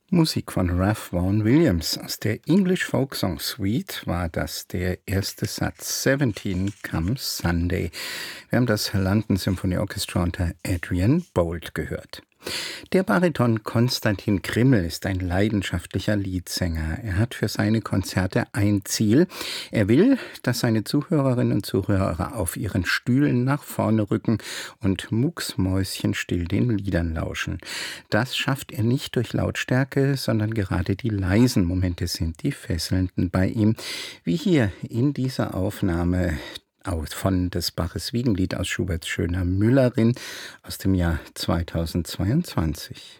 Musik von Ralph Vaughan Williams. Aus der English Folk Song Suite war das der erste Satz. 17 Comes Sunday. Wir haben das London Symphony Orchestra unter Adrian Boult gehört. Der Bariton Konstantin Krimmel ist ein leidenschaftlicher Liedsänger. Er hat für seine Konzerte ein Ziel. Er will, dass seine Zuhörerinnen und Zuhörer auf ihren Stühlen nach vorne rücken und mucksmäuschenstill den Liedern lauschen. Das schafft er nicht durch Lautstärke, sondern gerade die leisen Momente sind die fesselnden bei ihm, wie hier in dieser Aufnahme von des Baches Wiegenlied aus Schuberts Schöner Müllerin aus dem Jahr 2022.